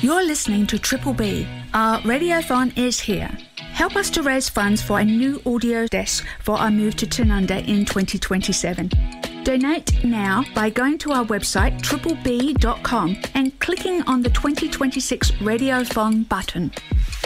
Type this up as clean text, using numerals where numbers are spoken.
You're listening to Triple B. Our radiothon is here. Help us to raise funds for a new audio desk for our move to Tanunda in 2027. Donate now by going to our website tripleb.com and clicking on the 2026 Radiothon button.